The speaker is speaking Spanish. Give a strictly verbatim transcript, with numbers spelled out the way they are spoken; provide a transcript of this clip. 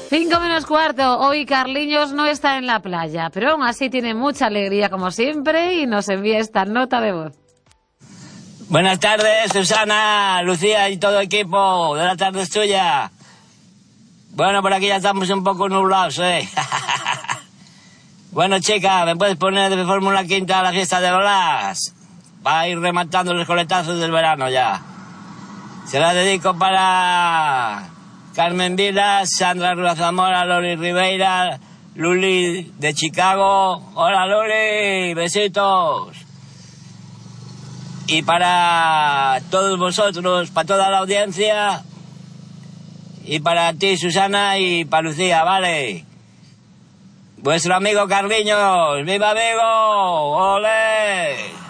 Cinco menos cuarto. Hoy Carliños no está en la playa, pero aún así tiene mucha alegría como siempre y nos envía esta nota de voz. Buenas tardes, Susana, Lucía y todo equipo. De la tarde es tuya. Bueno, por aquí ya estamos un poco nublados, ¿eh? Bueno, chica, ¿me puedes poner de Fórmula Quinta a la fiesta de Lolas? Va a ir rematando los coletazos del verano ya. Se la dedico para Carmen Vilas, Sandra Rua Zamora, Loli Ribeira, Luli de Chicago. Hola, Luli, besitos. Y para todos vosotros, para toda la audiencia, y para ti, Susana, y para Lucía, ¿vale? Vuestro amigo Carliños, ¡viva Vigo! ¡Olé!